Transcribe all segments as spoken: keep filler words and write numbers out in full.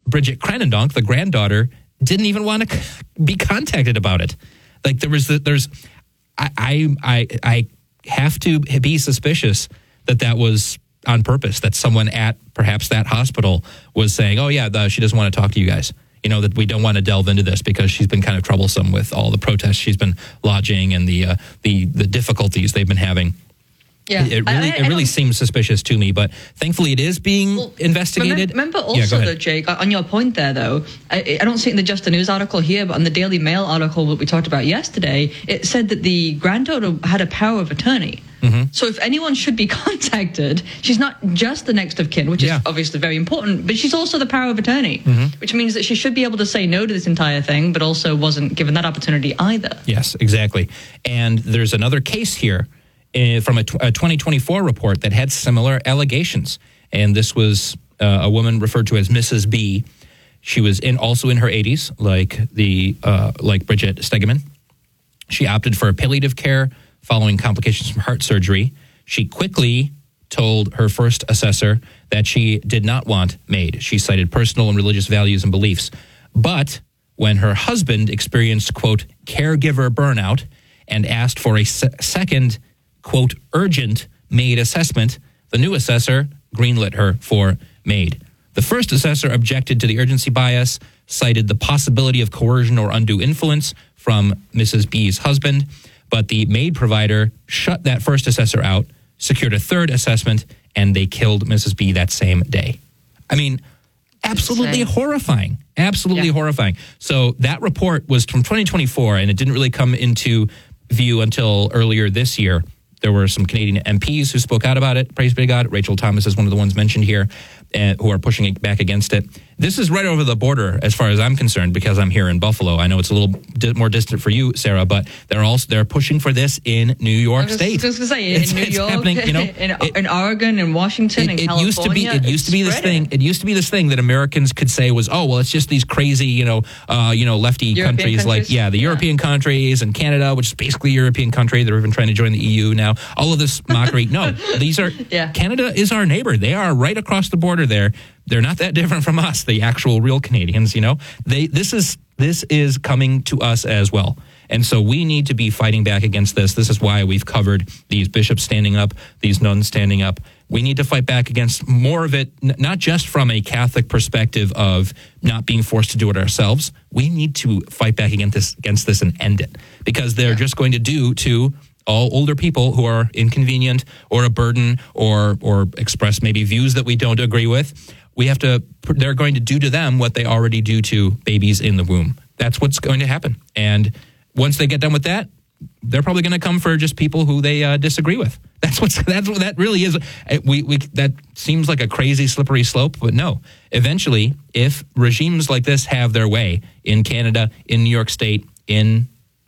Bridget Cranendonk, the granddaughter, didn't even want to be contacted about it. Like there was, the, there's, I, I, I, I have to be suspicious that that was on purpose, that someone at perhaps that hospital was saying, oh yeah, the, she doesn't want to talk to you guys. You know, that we don't want to delve into this because she's been kind of troublesome with all the protests she's been lodging and the uh, the the difficulties they've been having. Yeah, it, it really I, I, it really seems suspicious to me, but thankfully it is being well, investigated. Remember, remember also, yeah, though, Jake, on your point there, though, I, I don't see it in the Just the News article here, but on the Daily Mail article that we talked about yesterday, it said that the granddaughter had a power of attorney. Mm-hmm. So if anyone should be contacted, she's not just the next of kin, which yeah. is obviously very important, but she's also the power of attorney, mm-hmm. which means that she should be able to say no to this entire thing, but also wasn't given that opportunity either. Yes, exactly. And there's another case here uh, from a, tw- a twenty twenty-four report that had similar allegations. And this was uh, a woman referred to as Missus B. She was in also in her eighties, like the uh, like Bridget Stegeman. She opted for palliative care following complications from heart surgery. She quickly told her first assessor that she did not want MAID. She cited personal and religious values and beliefs. But when her husband experienced, quote, caregiver burnout and asked for a se- second, quote, urgent MAID assessment, the new assessor greenlit her for MAID. The first assessor objected to the urgency bias, cited the possibility of coercion or undue influence from Missus B's husband, but the MAID provider shut that first assessor out, secured a third assessment, and they killed Missus B that same day. I mean, absolutely horrifying. Absolutely yeah. horrifying. So that report was from twenty twenty-four, and it didn't really come into view until earlier this year. There were some Canadian M Ps who spoke out about it. Praise be to God. Rachel Thomas is one of the ones mentioned here, uh, who are pushing it back against it. This is right over the border as far as I'm concerned, because I'm here in Buffalo. I know it's a little di- more distant for you, Sarah, but they're also they're pushing for this in New York I was State. Just gonna say, in it's, New it's York, happening, you know, in, it, in Oregon, in Washington, it, in it California. Used to be, it used to be this thing. It used to be this thing that Americans could say was, oh, well, it's just these crazy, you know, uh, you know, lefty countries, countries like yeah, the yeah. European countries and Canada, which is basically a European country. They're even trying to join the E U now. All of this mockery. No, these are yeah. Canada is our neighbor. They are right across the border there. They're not that different from us, the actual real Canadians, you know. They this is this is coming to us as well. And so we need to be fighting back against this. This is why we've covered these bishops standing up, these nuns standing up. We need to fight back against more of it, n- not just from a Catholic perspective of not being forced to do it ourselves. We need to fight back against this, against this and end it, because they're yeah. just going to do to all older people who are inconvenient or a burden or or express maybe views that we don't agree with. We have to, they're going to do to them what they already do to babies in the womb. That's what's going to happen. And once they get done with that, they're probably going to come for just people who they uh, disagree with. That's what's, that's what that really is. We, we, that seems like a crazy slippery slope, but no. Eventually, if regimes like this have their way in Canada, in New York State, in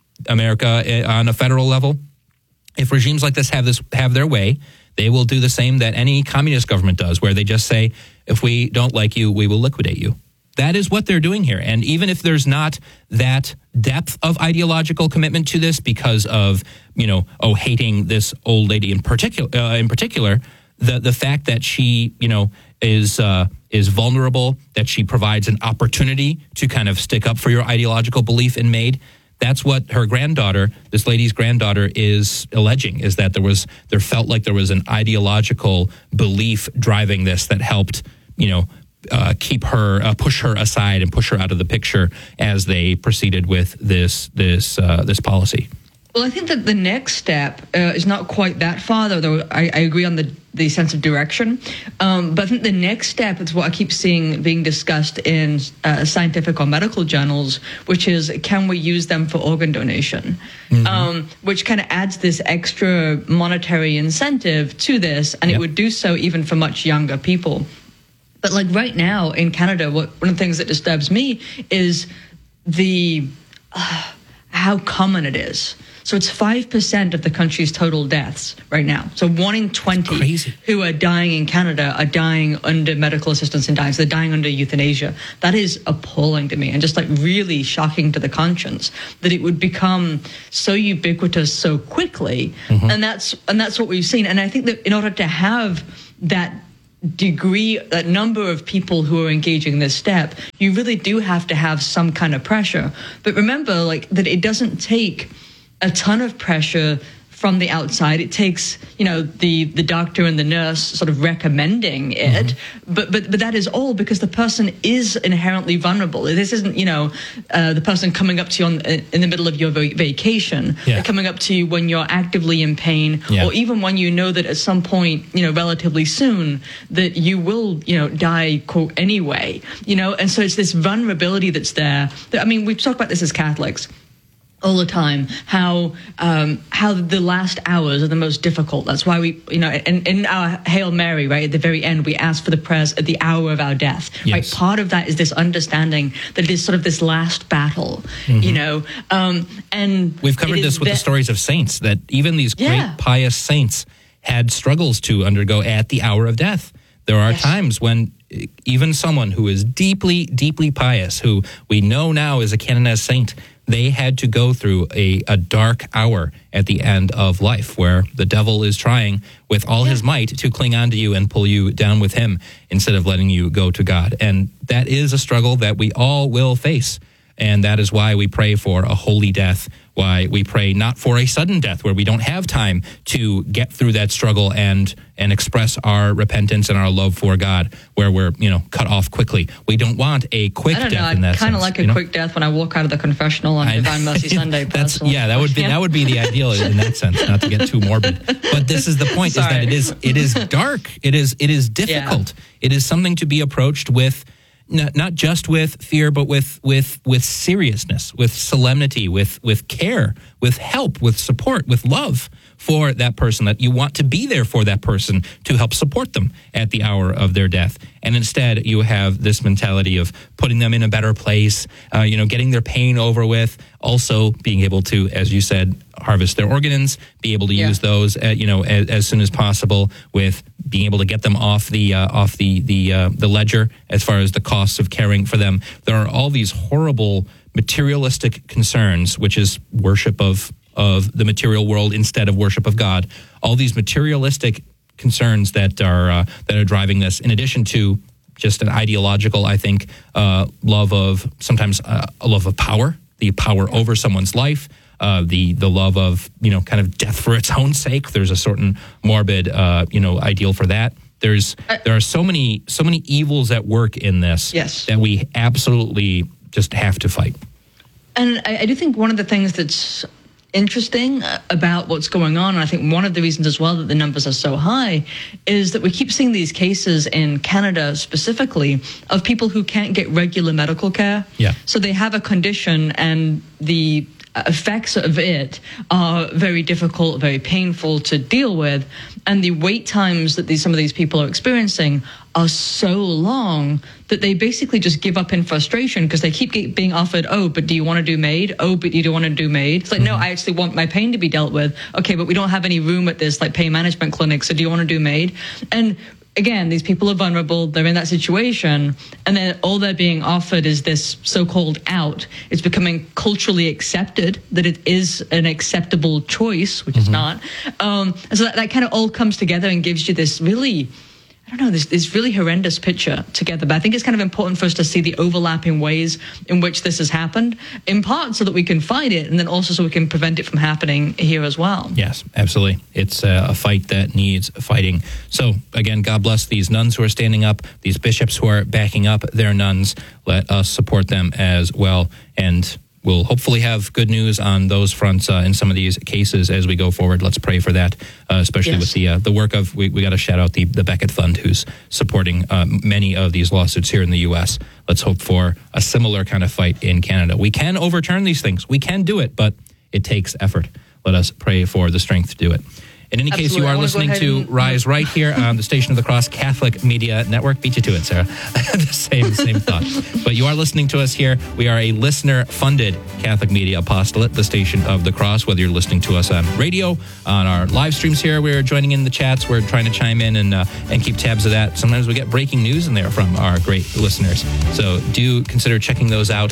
America, on a federal level, if regimes like this have this have their way, they will do the same that any communist government does, where they just say, if we don't like you, we will liquidate you. That is what they're doing here. And even if there's not that depth of ideological commitment to this because of, you know, oh, hating this old lady in particular, uh, in particular, the the fact that she, you know, is uh, is vulnerable, that she provides an opportunity to kind of stick up for your ideological belief in MAID. That's what her granddaughter, this lady's granddaughter, is alleging, is that there was, there felt like there was an ideological belief driving this that helped, you know, uh, keep her, uh, push her aside and push her out of the picture as they proceeded with this, this, uh, this policy. Well, I think that the next step uh, is not quite that far, though I, I agree on the, the sense of direction. Um, but I think the next step is what I keep seeing being discussed in uh, scientific or medical journals, which is, can we use them for organ donation? Mm-hmm. Um, which kind of adds this extra monetary incentive to this, and yep. it would do so even for much younger people. But like right now in Canada, what, one of the things that disturbs me is the uh, how common it is. So it's five percent of the country's total deaths right now. So one in twenty who are dying in Canada are dying under medical assistance and dying. So they're dying under euthanasia. That is appalling to me and just like really shocking to the conscience that it would become so ubiquitous so quickly. Mm-hmm. And that's and that's what we've seen. And I think that in order to have that degree, that number of people who are engaging in this step, you really do have to have some kind of pressure. But remember, like, that it doesn't take a ton of pressure from the outside. It takes, you know, the, the doctor and the nurse sort of recommending it, mm-hmm. but, but but that is all because the person is inherently vulnerable. This isn't, you know, uh, the person coming up to you on, in the middle of your vacation, yeah. They're coming up to you when you're actively in pain, yeah. Or even when you know that at some point, you know, relatively soon, that you will, you know, die, quote, anyway, you know, and so it's this vulnerability that's there. That, I mean, we've talked about this as Catholics all the time, how um, how the last hours are the most difficult. That's why we, you know, in, in our Hail Mary, right, at the very end, we ask for the prayers at the hour of our death. Yes. Right, part of that is this understanding that it is sort of this last battle, mm-hmm. you know. Um, and we've covered this with the, the stories of saints, that even these great yeah. pious saints had struggles to undergo at the hour of death. There are yes. times when even someone who is deeply, deeply pious, who we know now is a canonized saint, they had to go through a, a dark hour at the end of life where the devil is trying with all yeah. his might to cling on to you and pull you down with him instead of letting you go to God. And that is a struggle that we all will face. And that is why we pray for a holy death, why we pray not for a sudden death where we don't have time to get through that struggle and and express our repentance and our love for God, where we're, you know, cut off quickly. We don't want a quick I don't death know, in that kind of sense, like a you know? quick death when I walk out of the confessional on I, Divine Mercy Sunday. That's, yeah, that would be that would be the ideal in that sense, not to get too morbid. But this is the point, is that it is it is dark. It is it is difficult. Yeah. It is something to be approached with Not, not just with fear, but with with with seriousness, with solemnity, with with care, with help, with support, with love for that person, that you want to be there for that person to help support them at the hour of their death. And instead, you have this mentality of putting them in a better place, uh, you know, getting their pain over with, also being able to, as you said, harvest their organs, be able to yeah. use those, uh, you know, as, as soon as possible, with being able to get them off the uh, off the the uh, the ledger as far as the costs of caring for them. There are all these horrible materialistic concerns, which is worship of of the material world instead of worship of God. All these materialistic concerns that are uh, that are driving this, in addition to just an ideological, I think, uh, love of sometimes uh, a love of power, the power over someone's life. Uh, the the love of, you know, kind of death for its own sake. There's a certain morbid, uh, you know, ideal for that. There's there are so many so many evils at work in this yes. that we absolutely just have to fight. And I, I do think one of the things that's interesting about what's going on, and I think one of the reasons as well that the numbers are so high, is that we keep seeing these cases in Canada specifically of people who can't get regular medical care. Yeah. So they have a condition and the effects of it are very difficult, very painful to deal with, and the wait times that these some of these people are experiencing are so long that they basically just give up in frustration because they keep get, being offered, oh, but do you want to do MAID? Oh, but you don't want to do MAID? It's like, mm-hmm. no, I actually want my pain to be dealt with. Okay, but we don't have any room at this like pain management clinic, so do you want to do MAID? And again, these people are vulnerable, they're in that situation, and then all they're being offered is this so-called out. It's becoming culturally accepted that it is an acceptable choice, which mm-hmm. is not. Um, and so that, that kind of all comes together and gives you this really, I don't know, this, this really horrendous picture together. But I think it's kind of important for us to see the overlapping ways in which this has happened, in part so that we can fight it, and then also so we can prevent it from happening here as well. Yes, absolutely. It's uh, a fight that needs fighting. So, again, God bless these nuns who are standing up, these bishops who are backing up their nuns. Let us support them as well. And we'll hopefully have good news on those fronts uh, in some of these cases as we go forward. Let's pray for that, uh, especially yes. with the uh, the work of, we, we got to shout out the, the Becket Fund, who's supporting uh, many of these lawsuits here in the U S. Let's hope for a similar kind of fight in Canada. We can overturn these things. We can do it, but it takes effort. Let us pray for the strength to do it. In any Absolutely. case, you are listening to and... Rise Right here on the Station of the Cross Catholic Media Network. Beat you to it, Sarah. the same same thought. But you are listening to us here. We are a listener-funded Catholic media apostolate, the Station of the Cross. Whether you're listening to us on radio, on our live streams here, we're joining in the chats. We're trying to chime in and uh, and keep tabs of that. Sometimes we get breaking news in there from our great listeners. So do consider checking those out.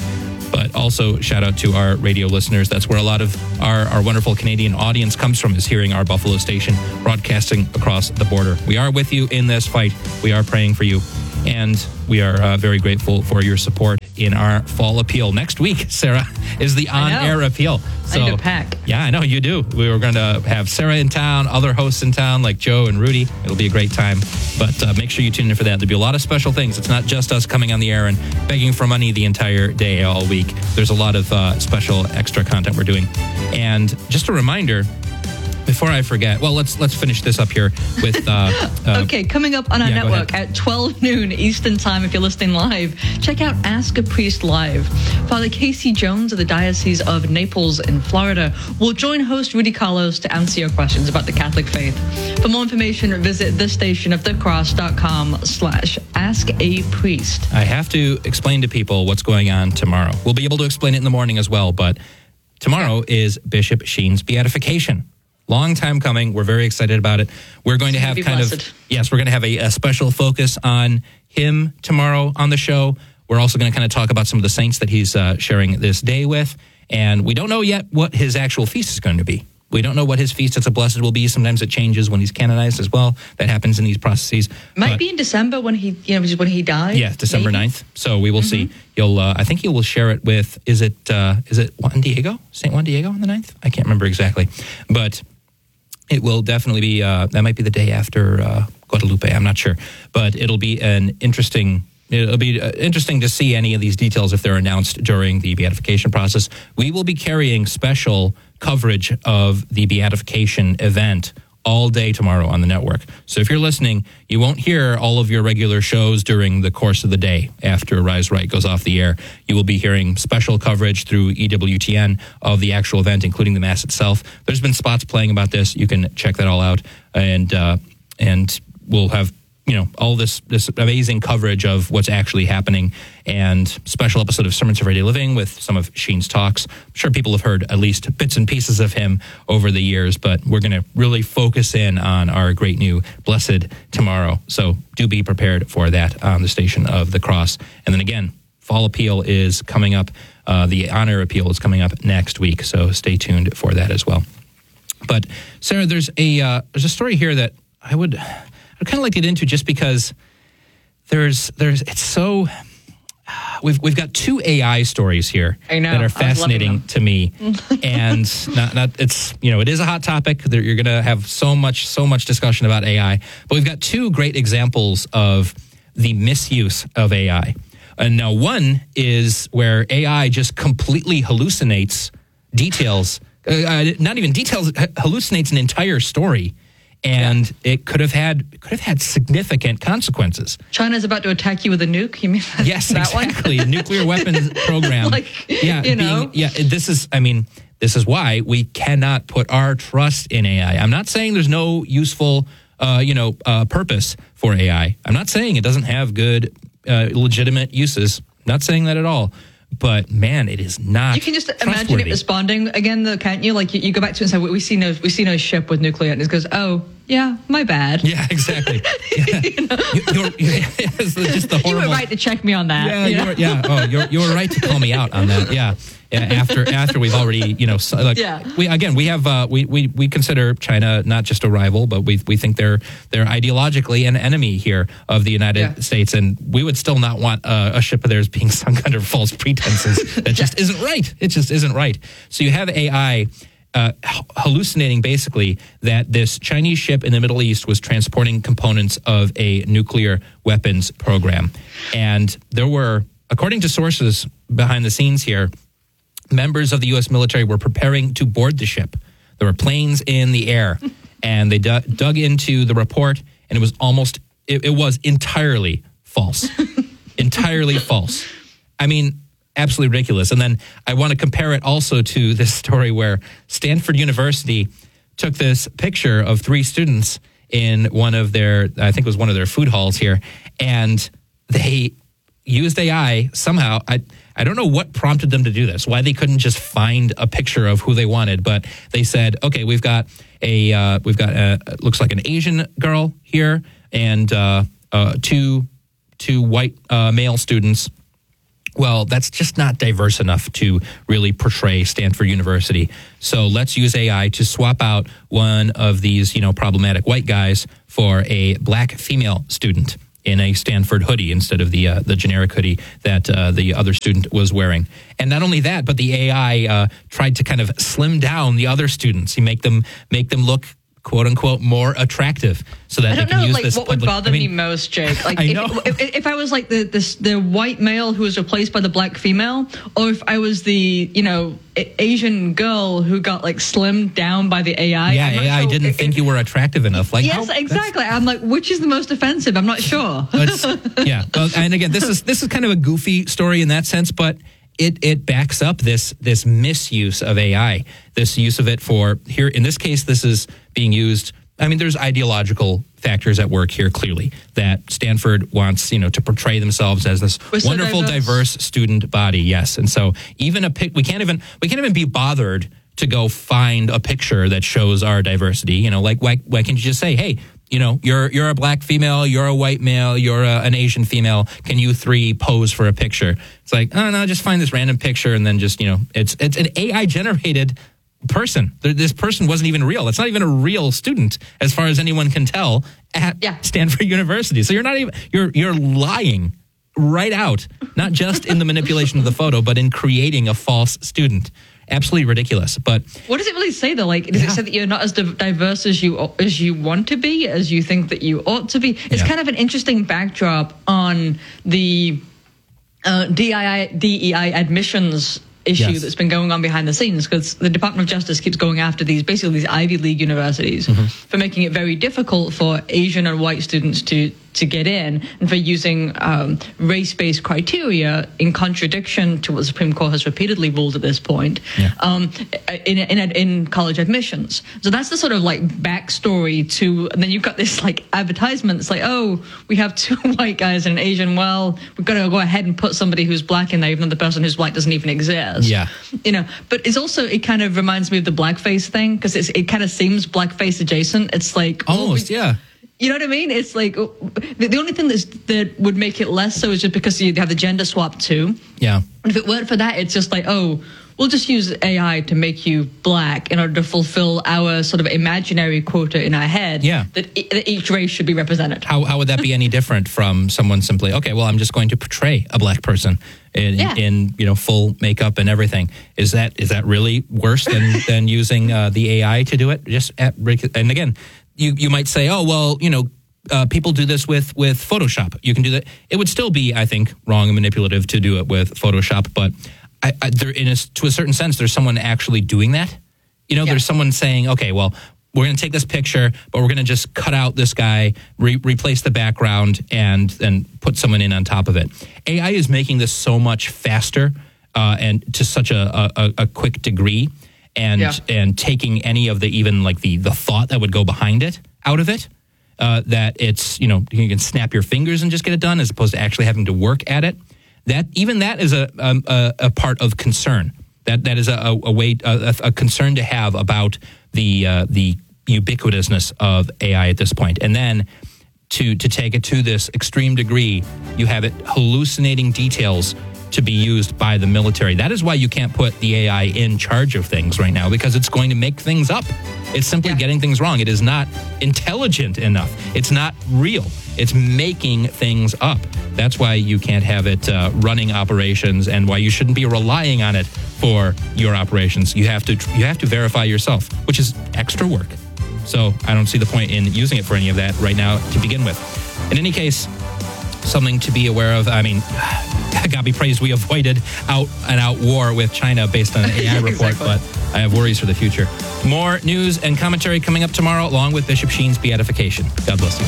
But also shout out to our radio listeners. That's where a lot of our, our wonderful Canadian audience comes from, is hearing our Buffalo station broadcasting across the border. We are with you in this fight. We are praying for you. And we are uh, very grateful for your support in our fall appeal. Next week, Sarah, is the on-air appeal. So, I need a pack. Yeah, I know you do. We were going to have Sarah in town, other hosts in town like Joe and Rudy. It'll be a great time. But uh, make sure you tune in for that. There'll be a lot of special things. It's not just us coming on the air and begging for money the entire day, all week. There's a lot of uh, special extra content we're doing. And just a reminder, before I forget, well, let's let's finish this up here with... Uh, uh, okay, coming up on our yeah, network at twelve noon Eastern Time, if you're listening live, check out Ask a Priest Live. Father Casey Jones of the Diocese of Naples in Florida will join host Rudy Carlos to answer your questions about the Catholic faith. For more information, visit this station of thecross.com slash ask a priest. I have to explain to people what's going on tomorrow. We'll be able to explain it in the morning as well, but tomorrow is Bishop Sheen's beatification. Long time coming. We're very excited about it. We're going to have kind blessed. of, yes, we're going to have a, a special focus on him tomorrow on the show. We're also going to kind of talk about some of the saints that he's uh, sharing this day with. And we don't know yet what his actual feast is going to be. We don't know what his feast as a blessed will be. Sometimes it changes when he's canonized as well. That happens in these processes. Might but, be in December when he, you know, when he died. Yeah, December maybe? ninth. So we will mm-hmm. see. You'll, uh, I think he will share it with, is it, uh, is it Juan Diego? Saint Juan Diego on the ninth? I can't remember exactly. But it will definitely be, uh, that might be the day after uh, Guadalupe, I'm not sure. But it'll be an interesting, it'll be uh, interesting to see any of these details if they're announced during the beatification process. We will be carrying special coverage of the beatification event all day tomorrow on the network. So if you're listening, you won't hear all of your regular shows during the course of the day after Rise Right goes off the air. You will be hearing special coverage through E W T N of the actual event, including the Mass itself. There's been spots playing about this. You can check that all out. And uh, and we'll have, you know, all this this amazing coverage of what's actually happening, and special episode of Sermons of Everyday Living with some of Sheen's talks. I'm sure people have heard at least bits and pieces of him over the years, but we're going to really focus in on our great new Blessed tomorrow. So do be prepared for that on the Station of the Cross. And then again, Fall Appeal is coming up. Uh, the Honor Appeal is coming up next week, so stay tuned for that as well. But Sarah, there's a uh, there's a story here that I would... I'd kind of like to get into, just because there's there's it's so we've we've got two A I stories here I know, that are fascinating to me, and not not it's you know it is a hot topic. You're going to have so much so much discussion about A I, but we've got two great examples of the misuse of A I. And now one is where A I just completely hallucinates details, uh, not even details, hallucinates an entire story. And yeah. it could have had could have had significant consequences. China's about to attack you with a nuke. You mean that, yes, that exactly. one? A nuclear weapons program. like, yeah, you know, being, yeah. This is. I mean, this is why we cannot put our trust in A I. I'm not saying there's no useful, uh, you know, uh, purpose for A I. I'm not saying it doesn't have good, uh, legitimate uses. Not saying that at all. But man, it is not. You can just imagine it responding again, though, can't you? Like you, you go back to it and say, "We see no, we see no ship with nuclear," and it goes, "Oh, yeah, my bad." Yeah, exactly. Yeah. you know? you're, you're, it's just the horrible. You were right to check me on that. Yeah, you know? you're, yeah. Oh, you're you were right to call me out on that. Yeah. Yeah, after after we've already, you know, like yeah. we again we have uh, we, we we consider China not just a rival, but we we think they're they're ideologically an enemy here of the United yeah. States, and we would still not want uh, a ship of theirs being sunk under false pretenses. That just yes. isn't right. It just isn't right. So you have A I uh, hallucinating basically that this Chinese ship in the Middle East was transporting components of a nuclear weapons program, and there were, according to sources behind the scenes here, members of the U S military were preparing to board the ship. There were planes in the air, and they d- dug into the report, and it was almost, it, it was entirely false. entirely false. I mean, absolutely ridiculous. And then I want to compare it also to this story where Stanford University took this picture of three students in one of their, I think it was one of their food halls here, and they used A I somehow. I I don't know what prompted them to do this, why they couldn't just find a picture of who they wanted, but they said, okay, we've got a, uh, we've got a, looks like an Asian girl here, and uh, uh, two two white uh, male students. Well, that's just not diverse enough to really portray Stanford University. So let's use A I to swap out one of these, you know, problematic white guys for a black female student in a Stanford hoodie instead of the uh, the generic hoodie that uh, the other student was wearing. And not only that, but the A I uh, tried to kind of slim down the other students. You make them make them look, quote unquote, more attractive, so that I don't they can know, use like, this. what would public, bother I mean, me most, Jake? Like, I if, know. If, if I was like the this, the white male who was replaced by the black female, or if I was the you know a- Asian girl who got like slimmed down by the A I. Yeah, I'm not A I sure didn't if- think you were attractive enough. Like, Yes, how- exactly. I'm like, which is the most offensive? I'm not sure. Let's, yeah, well, and again, this is this is kind of a goofy story in that sense, but it it backs up this this misuse of A I, this use of it for here. In this case, this is being used. I mean, there's ideological factors at work here, clearly, that Stanford wants, you know, to portray themselves as this We're so wonderful, diverse. diverse. student body. Yes, and so even a pic, we can't even we can't even be bothered to go find a picture that shows our diversity. You know, like why why can't you just say, hey, you know, you're you're a black female, you're a white male, you're a, an Asian female. Can you three pose for a picture? It's like, oh no, just find this random picture and then just, you know, it's it's an A I generated person. This person wasn't even real. It's not even a real student, as far as anyone can tell, at Yeah. Stanford University. So you're not even you're you're lying right out, not just in the manipulation of the photo, but in creating a false student. Absolutely ridiculous. But What does it really say though? Like, does Yeah. it say that you're not as div- diverse as you as you want to be, as you think that you ought to be? It's Yeah. kind of an interesting backdrop on the uh, D I I, D E I admissions issue Yes. that's been going on behind the scenes, because the Department of Justice keeps going after these basically these Ivy League universities Mm-hmm. for making it very difficult for Asian and white students to to get in, and for using um, race-based criteria in contradiction to what the Supreme Court has repeatedly ruled at this point Yeah. um, in, in in college admissions. So that's the sort of like backstory to, and then you've got this like advertisement. It's like, oh, we have two white guys and an Asian. Well, we've got to go ahead and put somebody who's black in there, even though the person who's white doesn't even exist. Yeah. You know, but it's also, it kind of reminds me of the blackface thing, because it's it kind of seems blackface adjacent. It's like well, almost, we- yeah. You know what I mean? It's like the, the only thing that's, that would make it less so is just because you have the gender swap too. Yeah. And if it weren't for that, it's just like, oh, we'll just use A I to make you black in order to fulfill our sort of imaginary quota in our head. Yeah. That, e- that each race should be represented. How how would that be any different from someone simply, okay, well, I'm just going to portray a black person in, Yeah. in you know, full makeup and everything? Is that is that really worse than than using uh, the A I to do it? Just at, and again, you you might say, oh, well, you know, uh, people do this with with Photoshop. You can do that. It would still be, I think, wrong and manipulative to do it with Photoshop, but I, I, there, in a, to a certain sense, there's someone actually doing that. You know, Yeah. there's someone saying, okay, well, we're going to take this picture, but we're going to just cut out this guy, re- replace the background, and and put someone in on top of it. A I is making this so much faster uh, and to such a, a, a quick degree, and Yeah. and taking any of the even like the the thought that would go behind it out of it. Uh, that it's, you know, you can snap your fingers and just get it done, as opposed to actually having to work at it. That even that is a um, a, a part of concern. That that is a, a, a way a, a concern to have about the uh, the ubiquitousness of A I at this point. And then to to take it to this extreme degree, you have it hallucinating details to be used by the military. That is why you can't put the A I in charge of things right now, because it's going to make things up. It's simply Yeah. getting things wrong. It is not intelligent enough. It's not real. It's making things up. That's why you can't have it uh, running operations, and why you shouldn't be relying on it for your operations. You have to you have to verify yourself, which is extra work. So I don't see the point in using it for any of that right now to begin with. In any case, something to be aware of. I mean, God be praised, we avoided out and out war with China based on an A I report, Exactly. but I have worries for the future. More news and commentary coming up tomorrow, along with Bishop Sheen's beatification. God bless you.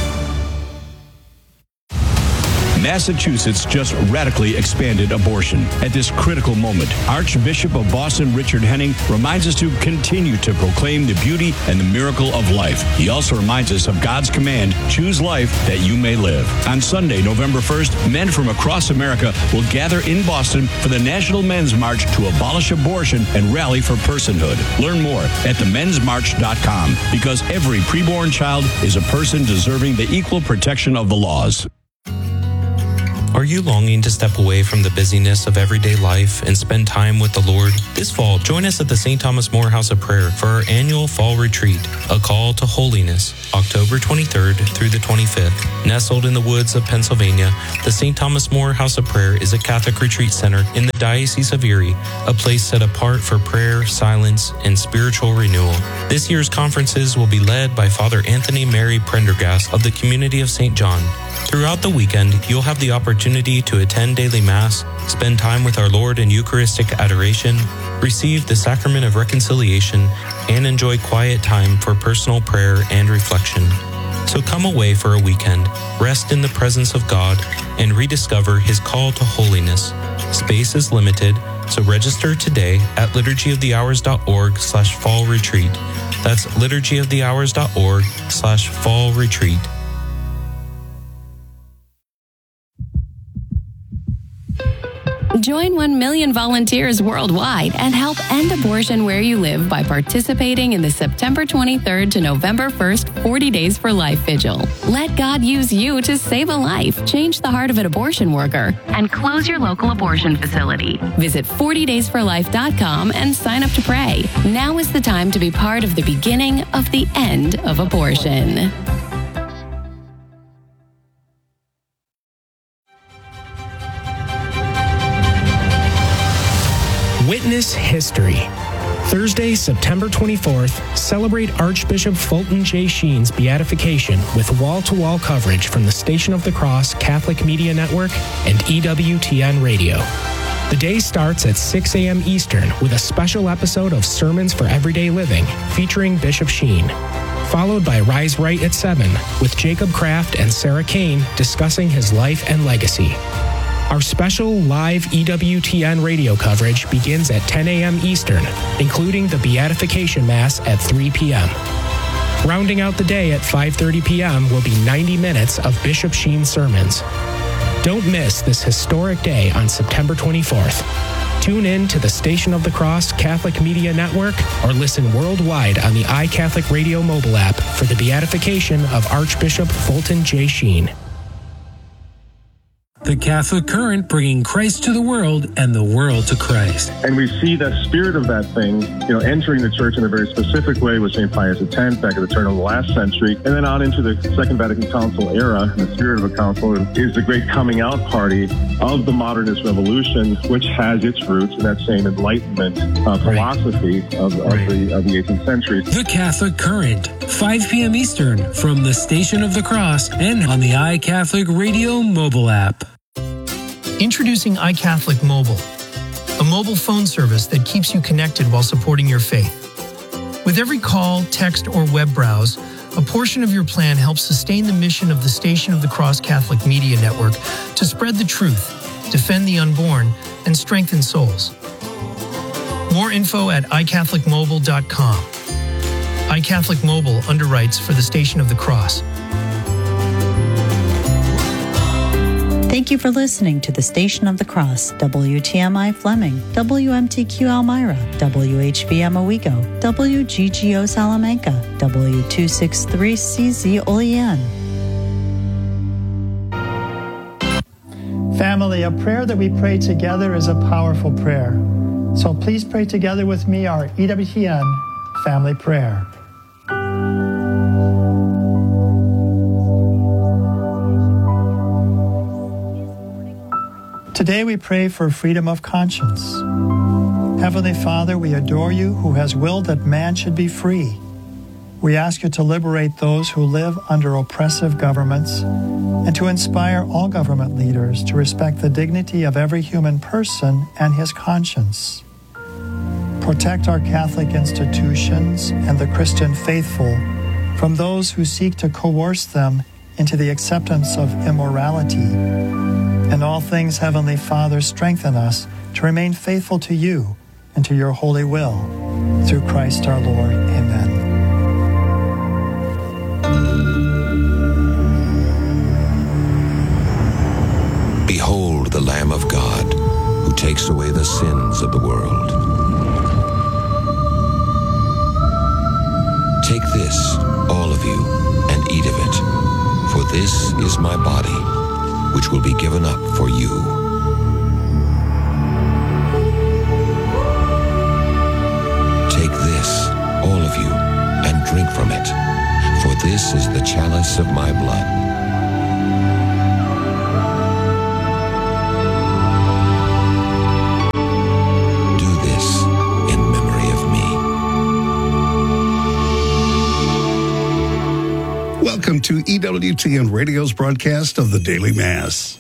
Massachusetts just radically expanded abortion. At this critical moment, Archbishop of Boston Richard Henning reminds us to continue to proclaim the beauty and the miracle of life. He also reminds us of God's command, choose life that you may live. On Sunday, November first, men from across America will gather in Boston for the National Men's March to abolish abortion and rally for personhood. Learn more at the men's march dot com, because every preborn child is a person deserving the equal protection of the laws. Are you longing to step away from the busyness of everyday life and spend time with the Lord? This fall, join us at the Saint Thomas More House of Prayer for our annual Fall Retreat, A Call to Holiness, October twenty-third through the twenty-fifth. Nestled in the woods of Pennsylvania, the Saint Thomas More House of Prayer is a Catholic retreat center in the Diocese of Erie, a place set apart for prayer, silence, and spiritual renewal. This year's conferences will be led by Father Anthony Mary Prendergast of the Community of Saint John. Throughout the weekend, you'll have the opportunity to attend daily Mass, spend time with our Lord in Eucharistic adoration, receive the Sacrament of Reconciliation, and enjoy quiet time for personal prayer and reflection. So come away for a weekend, rest in the presence of God, and rediscover His call to holiness. Space is limited, so register today at liturgyofthehours.org slash fall retreat. That's liturgyofthehours.org slash fall retreat. Join one million volunteers worldwide and help end abortion where you live by participating in the September twenty-third to November first forty Days for Life Vigil. Let God use you to save a life, change the heart of an abortion worker, and close your local abortion facility. Visit forty days for life dot com and sign up to pray. Now is the time to be part of the beginning of the end of abortion. Witness history. Thursday, September twenty-fourth, celebrate Archbishop Fulton J. Sheen's beatification with wall-to-wall coverage from the Station of the Cross Catholic Media Network and E W T N Radio. The day starts at six a.m. Eastern with a special episode of Sermons for Everyday Living featuring Bishop Sheen, followed by Rise Right at seven with Jacob Kraft and Sarah Kane discussing his life and legacy. Our special live E W T N radio coverage begins at ten a.m. Eastern, including the Beatification Mass at three p.m. Rounding out the day at five thirty p.m. will be ninety minutes of Bishop Sheen sermons. Don't miss this historic day on September twenty-fourth. Tune in to the Station of the Cross Catholic Media Network or listen worldwide on the iCatholic Radio mobile app for the beatification of Archbishop Fulton J. Sheen. The Catholic Current, bringing Christ to the world and the world to Christ. And we see the spirit of that thing, you know, entering the church in a very specific way with Saint Pius X back at the turn of the last century, and then on into the Second Vatican Council era. And the spirit of a council is the great coming out party of the modernist revolution, which has its roots in that same Enlightenment uh, philosophy right. of, of, right. the, of the eighteenth century. The Catholic Current, five p.m. Eastern, from the Station of the Cross and on the iCatholic Radio mobile app. Introducing iCatholic Mobile, a mobile phone service that keeps you connected while supporting your faith. With every call, text, or web browse, a portion of your plan helps sustain the mission of the Station of the Cross Catholic Media Network to spread the truth, defend the unborn, and strengthen souls. More info at i catholic mobile dot com. iCatholic Mobile underwrites for the Station of the Cross. Thank you for listening to the Station of the Cross, W T M I Fleming, W M T Q Elmira, W H V M Owego, W G G O Salamanca, W two sixty-three C Z Olean. Family, a prayer that we pray together is a powerful prayer. So please pray together with me our E W T N family prayer. Today we pray for freedom of conscience. Heavenly Father, we adore you who has willed that man should be free. We ask you to liberate those who live under oppressive governments and to inspire all government leaders to respect the dignity of every human person and his conscience. Protect our Catholic institutions and the Christian faithful from those who seek to coerce them into the acceptance of immorality. In all things, Heavenly Father, strengthen us to remain faithful to you and to your holy will. Through Christ our Lord. Amen. Behold the Lamb of God, who takes away the sins of the world. Take this, all of you, and eat of it, for this is my body, which will be given up for you. Take this, all of you, and drink from it, for this is the chalice of my blood. Welcome to E W T N Radio's broadcast of the Daily Mass.